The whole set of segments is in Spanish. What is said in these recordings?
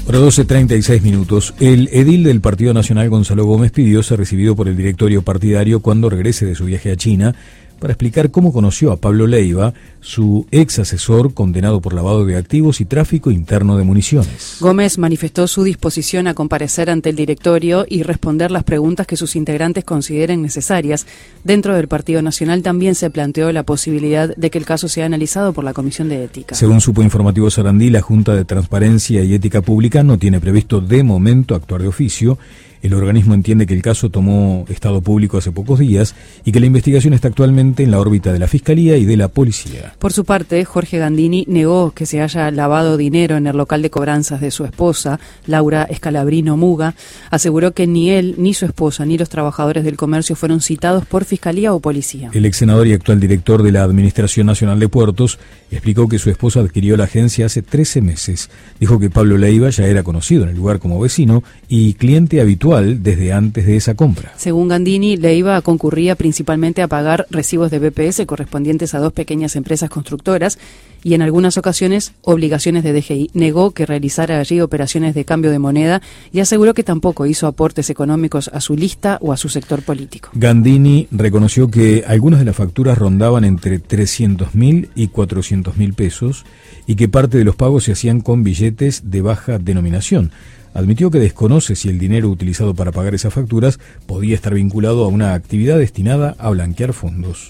Hora 12:36. El edil del Partido Nacional, Gonzalo Gómez, pidió ser recibido por el directorio partidario cuando regrese de su viaje a China para explicar cómo conoció a Pablo Leiva, su ex asesor condenado por lavado de activos y tráfico interno de municiones. Gómez manifestó su disposición a comparecer ante el directorio y responder las preguntas que sus integrantes consideren necesarias. Dentro del Partido Nacional también se planteó la posibilidad de que el caso sea analizado por la Comisión de Ética. Según supo Informativo Sarandí, la Junta de Transparencia y Ética Pública no tiene previsto de momento actuar de oficio. El organismo entiende que el caso tomó estado público hace pocos días y que la investigación está actualmente en la órbita de la Fiscalía y de la Policía. Por su parte, Jorge Gandini negó que se haya lavado dinero en el local de cobranzas de su esposa, Laura Escalabrino Muga. Aseguró que ni él, ni su esposa, ni los trabajadores del comercio fueron citados por Fiscalía o Policía. El ex senador y actual director de la Administración Nacional de Puertos explicó que su esposa adquirió la agencia hace 13 meses. Dijo que Pablo Leiva ya era conocido en el lugar como vecino y cliente habitual desde antes de esa compra. Según Gandini, Leiva concurría principalmente a pagar recibos de BPS correspondientes a 2 pequeñas empresas constructoras y en algunas ocasiones obligaciones de DGI. Negó que realizara allí operaciones de cambio de moneda y aseguró que tampoco hizo aportes económicos a su lista o a su sector político. Gandini reconoció que algunas de las facturas rondaban entre 300.000 y 400.000 pesos y que parte de los pagos se hacían con billetes de baja denominación. Admitió que desconoce si el dinero utilizado para pagar esas facturas podía estar vinculado a una actividad destinada a blanquear fondos.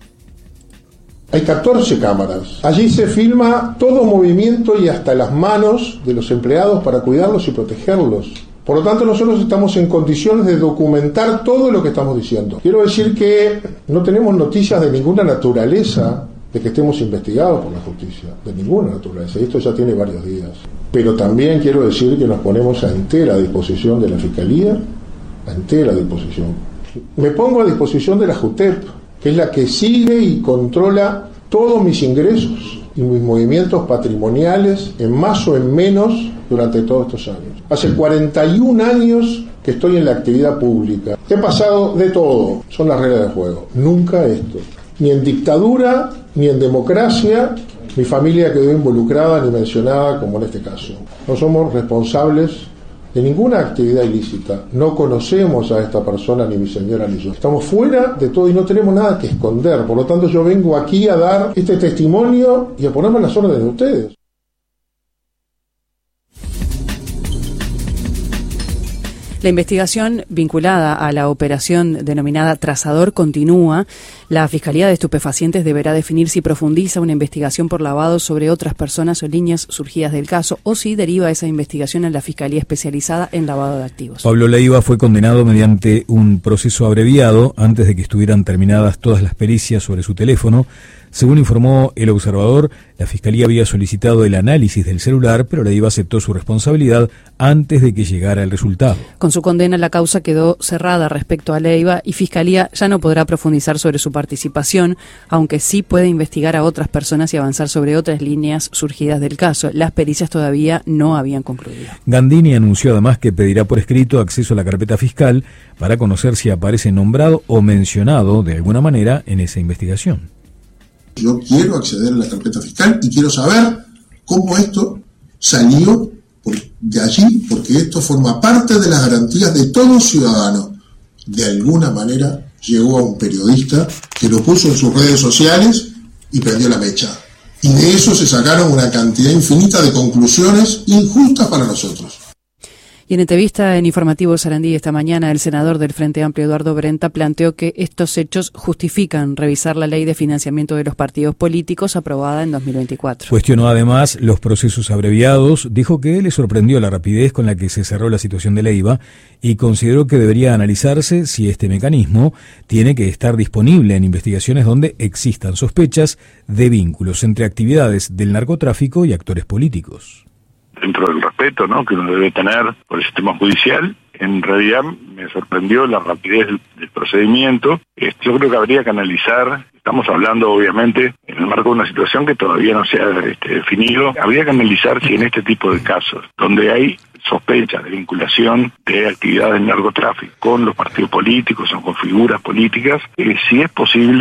Hay 14 cámaras. Allí se filma todo movimiento y hasta las manos de los empleados para cuidarlos y protegerlos. Por lo tanto, nosotros estamos en condiciones de documentar todo lo que estamos diciendo. Quiero decir que no tenemos noticias de ninguna naturaleza de que estemos investigados por la justicia, de ninguna naturaleza, y esto ya tiene varios días. Pero también quiero decir que nos ponemos a entera disposición de la Fiscalía, a entera disposición. Me pongo a disposición de la JUTEP, que es la que sigue y controla todos mis ingresos y mis movimientos patrimoniales, en más o en menos, durante todos estos años. Hace 41 años que estoy en la actividad pública. He pasado de todo, son las reglas del juego. Nunca esto. Ni en dictadura, ni en democracia, mi familia quedó involucrada ni mencionada como en este caso. No somos responsables de ninguna actividad ilícita. No conocemos a esta persona, ni mi señora ni yo. Estamos fuera de todo y no tenemos nada que esconder. Por lo tanto, yo vengo aquí a dar este testimonio y a ponerme a las órdenes de ustedes. La investigación vinculada a la operación denominada Trazador continúa. La Fiscalía de Estupefacientes deberá definir si profundiza una investigación por lavado sobre otras personas o líneas surgidas del caso o si deriva esa investigación en la Fiscalía especializada en lavado de activos. Pablo Leiva fue condenado mediante un proceso abreviado antes de que estuvieran terminadas todas las pericias sobre su teléfono. Según informó El Observador, la Fiscalía había solicitado el análisis del celular, pero Leiva aceptó su responsabilidad antes de que llegara el resultado. Con su condena, la causa quedó cerrada respecto a Leiva y Fiscalía ya no podrá profundizar sobre su participación, aunque sí puede investigar a otras personas y avanzar sobre otras líneas surgidas del caso. Las pericias todavía no habían concluido. Gandini anunció además que pedirá por escrito acceso a la carpeta fiscal para conocer si aparece nombrado o mencionado de alguna manera en esa investigación. Yo quiero acceder a la carpeta fiscal y quiero saber cómo esto salió de allí, porque esto forma parte de las garantías de todo ciudadano. De alguna manera llegó a un periodista que lo puso en sus redes sociales y prendió la mecha. Y de eso se sacaron una cantidad infinita de conclusiones injustas para nosotros. Y en entrevista en Informativo Sarandí esta mañana, el senador del Frente Amplio, Eduardo Brenta, planteó que estos hechos justifican revisar la ley de financiamiento de los partidos políticos aprobada en 2024. Cuestionó además los procesos abreviados, dijo que le sorprendió la rapidez con la que se cerró la situación de Leiva y consideró que debería analizarse si este mecanismo tiene que estar disponible en investigaciones donde existan sospechas de vínculos entre actividades del narcotráfico y actores políticos. Dentro del respeto, ¿no?, que uno debe tener por el sistema judicial, en realidad me sorprendió la rapidez del procedimiento. Yo creo que habría que analizar, estamos hablando obviamente en el marco de una situación que todavía no se ha definido, habría que analizar si en este tipo de casos, donde hay sospechas de vinculación de actividades de narcotráfico con los partidos políticos o con figuras políticas, si es posible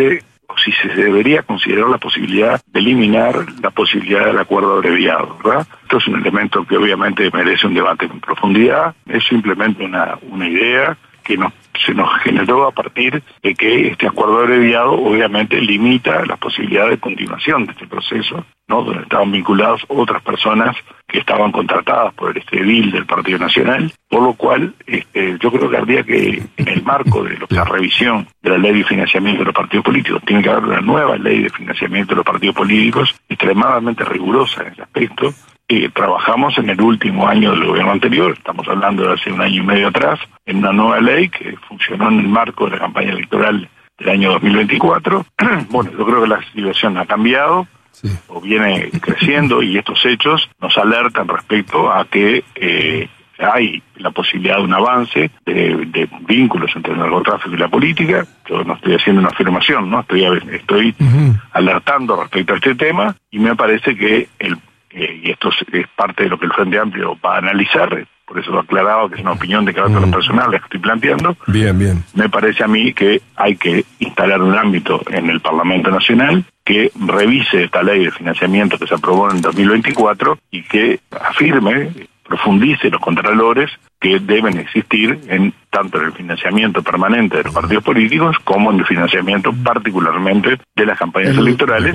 si se debería considerar la posibilidad de eliminar la posibilidad del acuerdo abreviado, ¿verdad? Esto es un elemento que obviamente merece un debate en profundidad, es simplemente una idea que se nos generó a partir de que este acuerdo abreviado obviamente limita las posibilidades de continuación de este proceso, ¿no? Donde estaban vinculadas otras personas que estaban contratadas por este edil del Partido Nacional, por lo cual yo creo que habría que, en el marco de la revisión de la ley de financiamiento de los partidos políticos, tiene que haber una nueva ley de financiamiento de los partidos políticos extremadamente rigurosa en ese aspecto. Trabajamos en el último año del gobierno anterior, estamos hablando de hace un año y medio atrás, en una nueva ley que funcionó en el marco de la campaña electoral del año 2024. Bueno, yo creo que la situación ha cambiado, sí, o viene creciendo, y estos hechos nos alertan respecto a que hay la posibilidad de un avance de vínculos entre el narcotráfico y la política. Yo no estoy haciendo una afirmación, ¿no? Estoy alertando respecto a este tema, y me parece que y esto es parte de lo que el Frente Amplio va a analizar, por eso lo he aclarado que es una opinión de carácter personal la que estoy planteando. Bien. Me parece a mí que hay que instalar un ámbito en el Parlamento Nacional que revise esta ley de financiamiento que se aprobó en el 2024 y que profundice los contralores que deben existir tanto en el financiamiento permanente de los partidos políticos como en el financiamiento particularmente de las campañas electorales.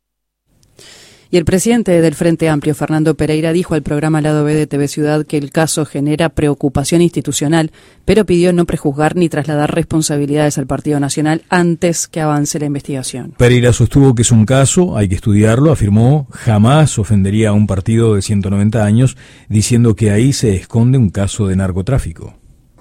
Y el presidente del Frente Amplio, Fernando Pereira, dijo al programa Lado B de TV Ciudad que el caso genera preocupación institucional, pero pidió no prejuzgar ni trasladar responsabilidades al Partido Nacional antes que avance la investigación. Pereira sostuvo que es un caso, hay que estudiarlo, afirmó, jamás ofendería a un partido de 190 años, diciendo que ahí se esconde un caso de narcotráfico.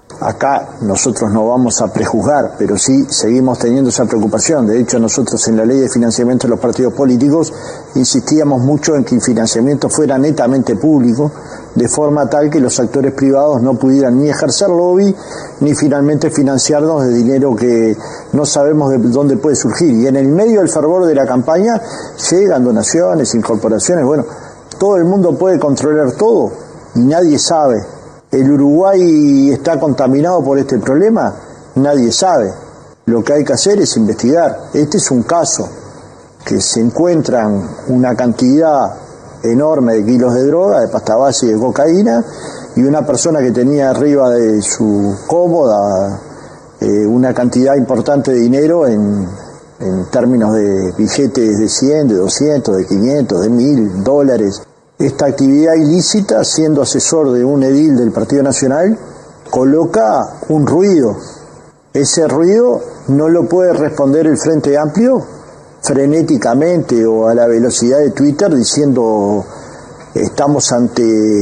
Acá nosotros no vamos a prejuzgar, pero sí seguimos teniendo esa preocupación. De hecho, nosotros en la ley de financiamiento de los partidos políticos insistíamos mucho en que el financiamiento fuera netamente público, de forma tal que los actores privados no pudieran ni ejercer lobby, ni finalmente financiarnos de dinero que no sabemos de dónde puede surgir. Y en el medio del fervor de la campaña llegan donaciones, incorporaciones, bueno, todo el mundo puede controlar todo y nadie sabe. ¿El Uruguay está contaminado por este problema? Nadie sabe. Lo que hay que hacer es investigar. Este es un caso que se encuentran una cantidad enorme de kilos de droga, de pasta base y de cocaína, y una persona que tenía arriba de su cómoda una cantidad importante de dinero en términos de billetes de 100, de 200, de 500, de $1.000. Esta actividad ilícita, siendo asesor de un edil del Partido Nacional, coloca un ruido. Ese ruido no lo puede responder el Frente Amplio frenéticamente o a la velocidad de Twitter diciendo estamos ante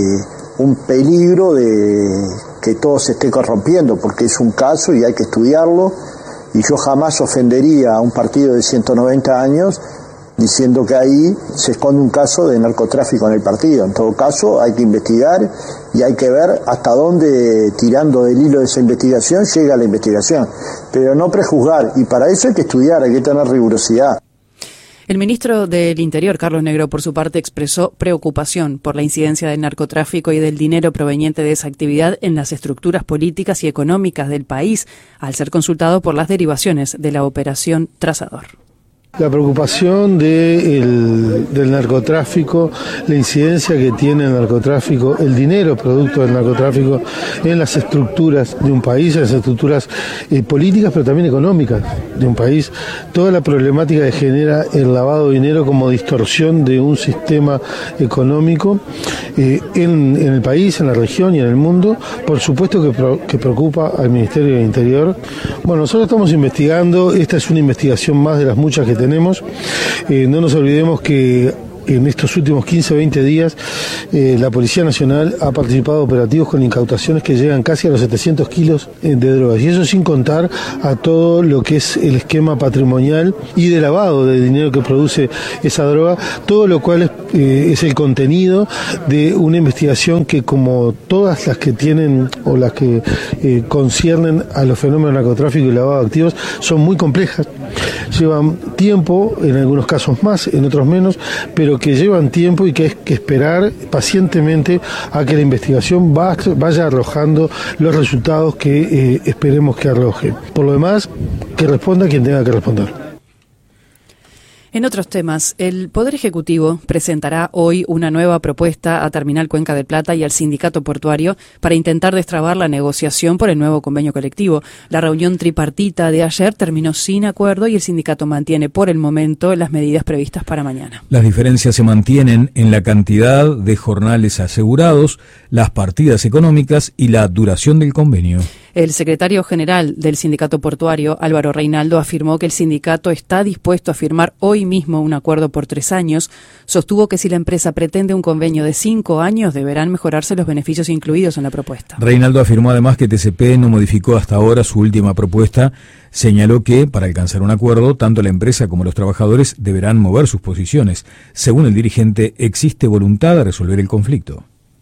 un peligro de que todo se esté corrompiendo, porque es un caso y hay que estudiarlo, y yo jamás ofendería a un partido de 190 años diciendo que ahí se esconde un caso de narcotráfico en el partido. En todo caso, hay que investigar y hay que ver hasta dónde, tirando del hilo de esa investigación, llega la investigación. Pero no prejuzgar, y para eso hay que estudiar, hay que tener rigurosidad. El ministro del Interior, Carlos Negro, por su parte, expresó preocupación por la incidencia del narcotráfico y del dinero proveniente de esa actividad en las estructuras políticas y económicas del país, al ser consultado por las derivaciones de la operación Trazador. La preocupación del narcotráfico, la incidencia que tiene el narcotráfico, el dinero producto del narcotráfico en las estructuras de un país, en las estructuras políticas, pero también económicas de un país, toda la problemática que genera el lavado de dinero como distorsión de un sistema económico en el país, en la región y en el mundo, por supuesto que preocupa al Ministerio del Interior. Bueno, nosotros estamos investigando, esta es una investigación más de las muchas que tenemos. No nos olvidemos que en estos últimos 15 o 20 días la Policía Nacional ha participado de operativos con incautaciones que llegan casi a los 700 kilos de drogas, y eso sin contar a todo lo que es el esquema patrimonial y de lavado de dinero que produce esa droga, todo lo cual es el contenido de una investigación que, como todas las que tienen o las que conciernen a los fenómenos de narcotráfico y lavado de activos, son muy complejas, llevan tiempo, en algunos casos más, en otros menos, pero que llevan tiempo y que hay que esperar pacientemente a que la investigación vaya arrojando los resultados que esperemos que arroje. Por lo demás, que responda quien tenga que responder. En otros temas, el Poder Ejecutivo presentará hoy una nueva propuesta a Terminal Cuenca del Plata y al sindicato portuario para intentar destrabar la negociación por el nuevo convenio colectivo. La reunión tripartita de ayer terminó sin acuerdo y el sindicato mantiene por el momento las medidas previstas para mañana. Las diferencias se mantienen en la cantidad de jornales asegurados, las partidas económicas y la duración del convenio. El secretario general del sindicato portuario, Álvaro Reinaldo, afirmó que el sindicato está dispuesto a firmar hoy mismo un acuerdo por 3 años. Sostuvo que si la empresa pretende un convenio de 5 años, deberán mejorarse los beneficios incluidos en la propuesta. Reinaldo afirmó además que TCP no modificó hasta ahora su última propuesta. Señaló que, para alcanzar un acuerdo, tanto la empresa como los trabajadores deberán mover sus posiciones. Según el dirigente, existe voluntad de resolver el conflicto.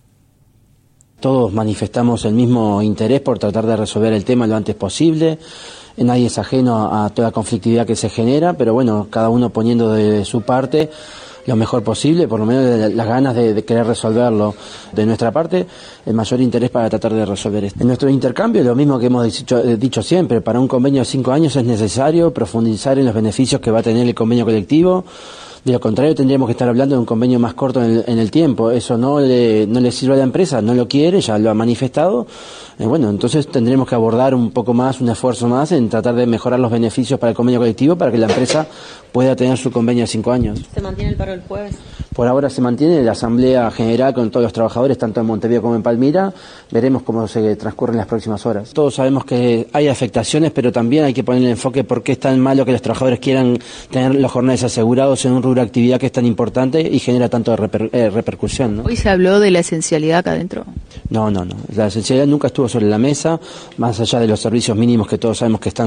Todos manifestamos el mismo interés por tratar de resolver el tema lo antes posible. Nadie es ajeno a toda la conflictividad que se genera, pero bueno, cada uno poniendo de su parte lo mejor posible, por lo menos las ganas de querer resolverlo. De nuestra parte, el mayor interés para tratar de resolver esto. En nuestro intercambio, lo mismo que hemos dicho siempre, para un convenio de 5 años es necesario profundizar en los beneficios que va a tener el convenio colectivo. De lo contrario, tendríamos que estar hablando de un convenio más corto en el tiempo. Eso no le sirve a la empresa, no lo quiere, ya lo ha manifestado. Bueno, entonces tendremos que abordar un poco más, un esfuerzo más en tratar de mejorar los beneficios para el convenio colectivo para que la empresa pueda tener su convenio de 5 años. ¿Se mantiene el paro el jueves? Por ahora se mantiene la asamblea general con todos los trabajadores, tanto en Montevideo como en Palmira. Veremos cómo se transcurren las próximas horas. Todos sabemos que hay afectaciones, pero también hay que poner el enfoque por qué es tan malo que los trabajadores quieran tener los jornales asegurados en un rubro de actividad que es tan importante y genera tanto repercusión, ¿no? ¿Hoy se habló de la esencialidad acá adentro? No. La esencialidad nunca estuvo sobre la mesa, más allá de los servicios mínimos que todos sabemos que están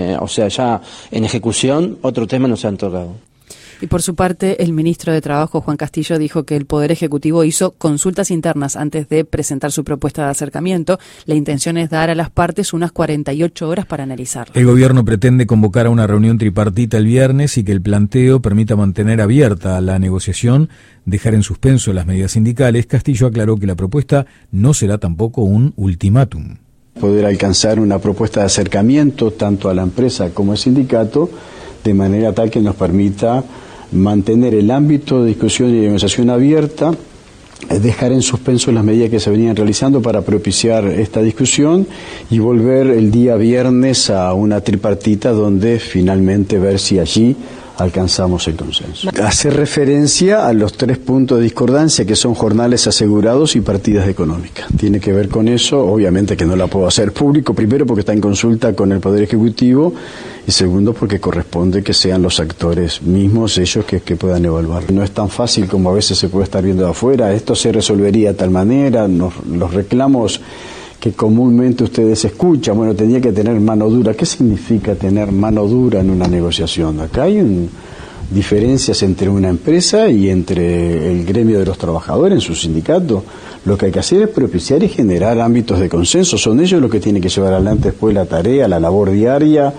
ya en ejecución, otro tema no se han tocado. Y por su parte, el ministro de Trabajo, Juan Castillo, dijo que el Poder Ejecutivo hizo consultas internas antes de presentar su propuesta de acercamiento. La intención es dar a las partes unas 48 horas para analizarla. El gobierno pretende convocar a una reunión tripartita el viernes y que el planteo permita mantener abierta la negociación, dejar en suspenso las medidas sindicales. Castillo aclaró que la propuesta no será tampoco un ultimátum. Poder alcanzar una propuesta de acercamiento tanto a la empresa como al sindicato, de manera tal que nos permita mantener el ámbito de discusión y negociación abierta, dejar en suspenso las medidas que se venían realizando para propiciar esta discusión y volver el día viernes a una tripartita donde finalmente ver si allí alcanzamos el consenso. Hace referencia a los 3 puntos de discordancia que son jornales asegurados y partidas económicas. Tiene que ver con eso, obviamente que no la puedo hacer público, primero porque está en consulta con el Poder Ejecutivo y segundo porque corresponde que sean los actores mismos ellos que puedan evaluar. No es tan fácil como a veces se puede estar viendo de afuera, esto se resolvería de tal manera, los reclamos que comúnmente ustedes escuchan, bueno, tenía que tener mano dura. ¿Qué significa tener mano dura en una negociación? Acá hay diferencias entre una empresa y entre el gremio de los trabajadores en su sindicato. Lo que hay que hacer es propiciar y generar ámbitos de consenso. Son ellos los que tienen que llevar adelante después la tarea, la labor diaria.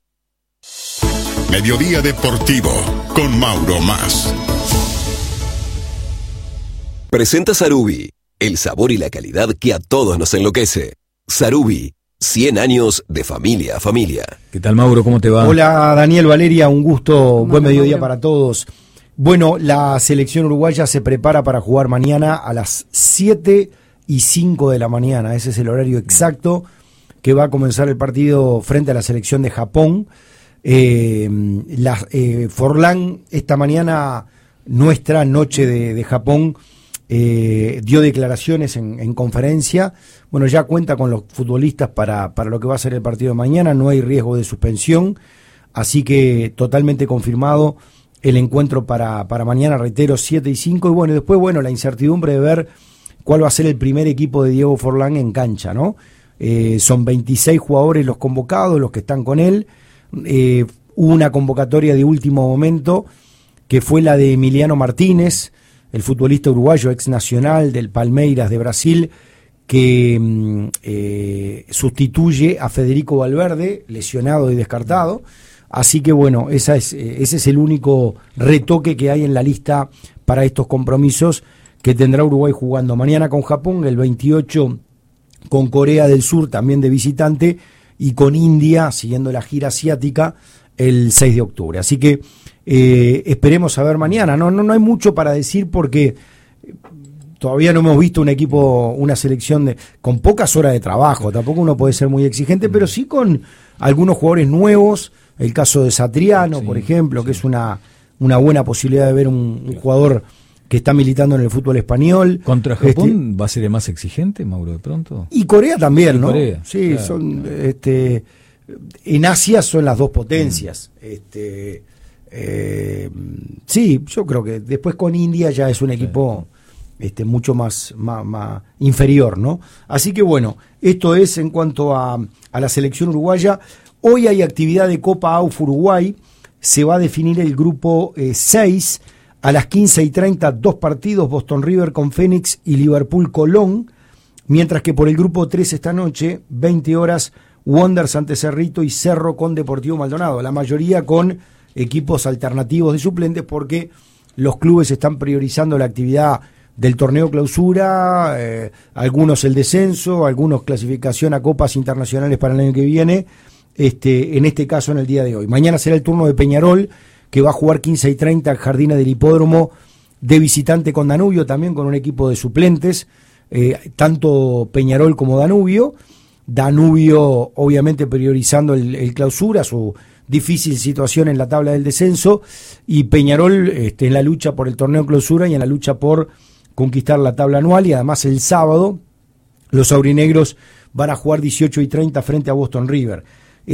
Mediodía Deportivo con Mauro Mas. Presenta Sarubi, el sabor y la calidad que a todos nos enloquece. Sarubi, 100 años de familia a familia. ¿Qué tal, Mauro? ¿Cómo te va? Hola, Daniel, Valeria, un gusto, buen mediodía para todos. Bueno, la selección uruguaya se prepara para jugar mañana a las 7:05 de la mañana. Ese es el horario exacto que va a comenzar el partido frente a la selección de Japón. Forlán, esta mañana, nuestra noche de Japón, dio declaraciones en conferencia. Bueno, ya cuenta con los futbolistas para lo que va a ser el partido de mañana. No hay riesgo de suspensión, así que totalmente confirmado el encuentro para mañana, reitero, 7:05. Y bueno, después, la incertidumbre de ver cuál va a ser el primer equipo de Diego Forlán en cancha, ¿no? Son 26 jugadores los convocados, los que están con él. Hubo una convocatoria de último momento que fue la de Emiliano Martínez, el futbolista uruguayo ex nacional del Palmeiras de Brasil, que sustituye a Federico Valverde, lesionado y descartado. Así que ese es el único retoque que hay en la lista para estos compromisos que tendrá Uruguay jugando mañana con Japón, el 28 con Corea del Sur también de visitante, y con India, siguiendo la gira asiática, el 6 de octubre. Así que esperemos a ver mañana. No hay mucho para decir porque todavía no hemos visto un equipo, una selección con pocas horas de trabajo. Tampoco uno puede ser muy exigente, pero sí con algunos jugadores nuevos. El caso de Satriano, por ejemplo, que es una buena posibilidad de ver un jugador que está militando en el fútbol español. ¿Contra Japón va a ser el más exigente, Mauro, de pronto? Y Corea también, ¿no? Corea, sí, claro. Son en Asia son las dos potencias. Sí, yo creo que después con India ya es un equipo mucho más inferior, ¿no? Así que bueno, esto es en cuanto a la selección uruguaya. Hoy hay actividad de Copa AUF Uruguay, se va a definir el grupo 6, a las 15:30, 2 partidos, Boston River con Fénix y Liverpool Colón, mientras que por el grupo 3 esta noche, 20 horas, Wanderers ante Cerrito y Cerro con Deportivo Maldonado, la mayoría con equipos alternativos de suplentes porque los clubes están priorizando la actividad del torneo clausura, algunos el descenso, algunos clasificación a copas internacionales para el año que viene, en este caso en el día de hoy. Mañana será el turno de Peñarol, que va a jugar 15:30 Jardines del Hipódromo de visitante con Danubio, también con un equipo de suplentes, tanto Peñarol como Danubio. Danubio obviamente priorizando el clausura, su difícil situación en la tabla del descenso, y Peñarol en la lucha por el torneo clausura y en la lucha por conquistar la tabla anual. Y además el sábado los aurinegros van a jugar 18:30 frente a Boston River.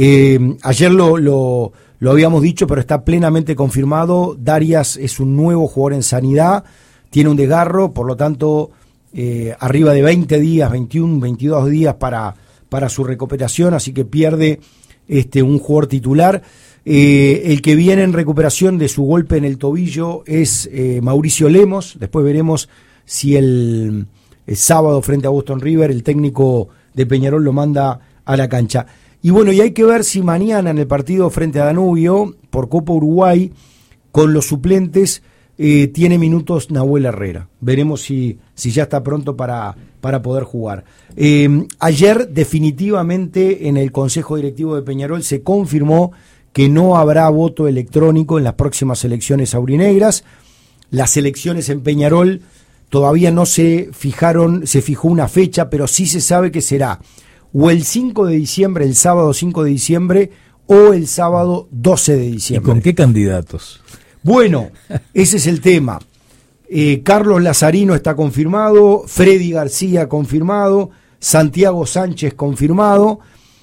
Ayer lo habíamos dicho, pero está plenamente confirmado. Darias es un nuevo jugador en Sanidad, tiene un desgarro, por lo tanto arriba de 20 días, 21, 22 días para su recuperación, así que pierde un jugador titular. El que viene en recuperación de su golpe en el tobillo es Mauricio Lemos. Después veremos si el sábado frente a Boston River el técnico de Peñarol lo manda a la cancha. Y bueno, y hay que ver si mañana en el partido frente a Danubio por Copa Uruguay con los suplentes tiene minutos Nahuel Herrera. Veremos si ya está pronto para poder jugar. Ayer definitivamente en el Consejo Directivo de Peñarol se confirmó que no habrá voto electrónico en las próximas elecciones aurinegras. Las elecciones en Peñarol todavía no se fijó una fecha, pero sí se sabe que será o el 5 de diciembre, el sábado 5 de diciembre, o el sábado 12 de diciembre. ¿Y con qué candidatos? Bueno, ese es el tema. Carlos Lazarino está confirmado, Freddy García confirmado, Santiago Sánchez confirmado.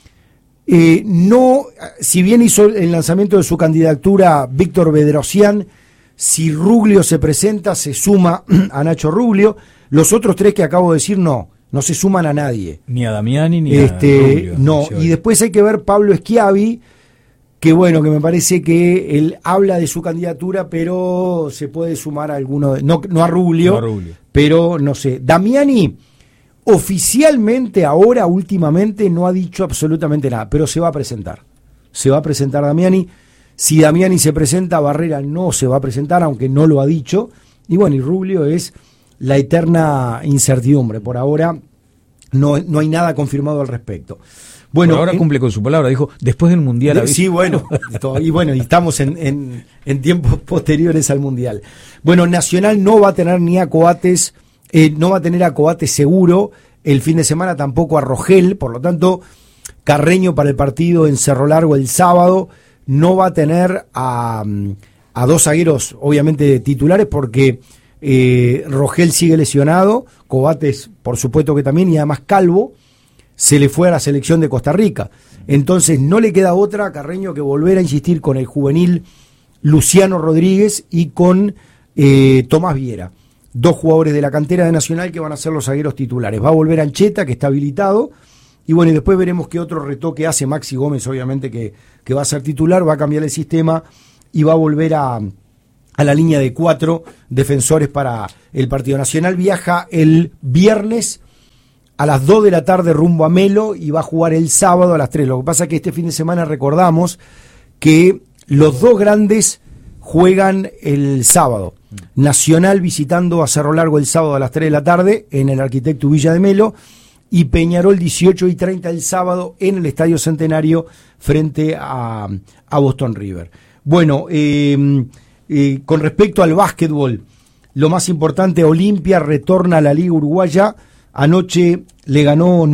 Si bien hizo el lanzamiento de su candidatura Víctor Bedrosian, si Ruglio se presenta, se suma a Nacho Ruglio. Los otros tres que acabo de decir no se suman a nadie. Ni a Damiani ni a Ruglio. No, y después hay que ver Pablo Schiavi, que bueno, que me parece que él habla de su candidatura, pero se puede sumar a alguno, no a Ruglio, pero no sé. Damiani oficialmente ahora, últimamente, no ha dicho absolutamente nada, pero se va a presentar. Se va a presentar Damiani. Si Damiani se presenta, Barrera no se va a presentar, aunque no lo ha dicho. Y bueno, y Ruglio es la eterna incertidumbre. Por ahora no hay nada confirmado al respecto. Bueno, por ahora cumple con su palabra, dijo, después del Mundial. Sí, bueno, y estamos en tiempos posteriores al Mundial. Bueno, Nacional no va a tener ni a Coates, no va a tener a Coates seguro el fin de semana, tampoco a Rogel, por lo tanto, Carreño para el partido en Cerro Largo el sábado, no va a tener a dos zagueros, obviamente titulares, porque Rogel sigue lesionado, Coates por supuesto que también, y además Calvo se le fue a la selección de Costa Rica. Entonces no le queda otra a Carreño que volver a insistir con el juvenil Luciano Rodríguez y con Tomás Viera, dos jugadores de la cantera de Nacional que van a ser los zagueros titulares. Va a volver Ancheta, que está habilitado, y bueno, y después veremos qué otro retoque hace Maxi Gómez, obviamente que va a ser titular, va a cambiar el sistema y va a volver a la línea de 4 defensores para el partido. Nacional viaja el viernes a las 2 de la tarde rumbo a Melo y va a jugar el sábado a las 3. Lo que pasa es que este fin de semana recordamos que los dos grandes juegan el sábado. Nacional visitando a Cerro Largo el sábado a las 3 de la tarde en el Arquitecto Villa de Melo, y Peñarol 18:30 el sábado en el Estadio Centenario frente a Boston River. Bueno, con respecto al básquetbol, lo más importante, Olimpia retorna a la Liga Uruguaya. Anoche le ganó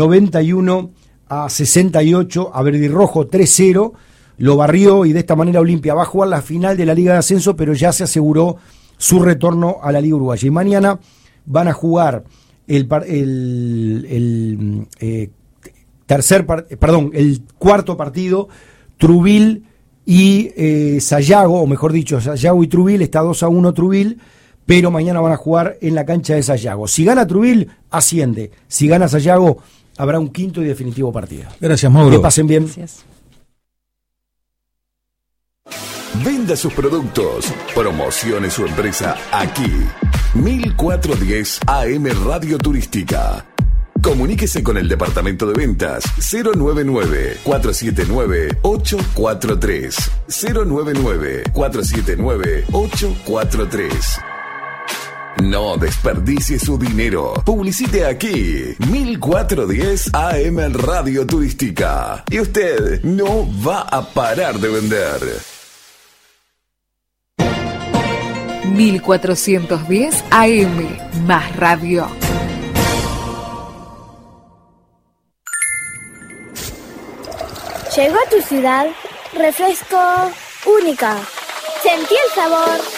91-68 a Verde y Rojo, 3-0. Lo barrió y de esta manera Olimpia va a jugar la final de la Liga de Ascenso, pero ya se aseguró su retorno a la Liga Uruguaya. Y mañana van a jugar el cuarto partido, Trubil y Sayago, o mejor dicho, Sayago y Trubil, está 2-1 Trubil, pero mañana van a jugar en la cancha de Sayago. Si gana Trubil, asciende. Si gana Sayago, habrá un quinto y definitivo partido. Gracias, Mauro. Que pasen bien. Gracias. Venda sus productos, promocione su empresa aquí. 1410 AM Radio Turística. Comuníquese con el departamento de ventas 099-479-843. 099-479-843. No desperdicie su dinero. Publicite aquí. 1410 AM Radio Turística. Y usted no va a parar de vender. 1410 AM más radio. Llegó a tu ciudad refresco única. Sentí el sabor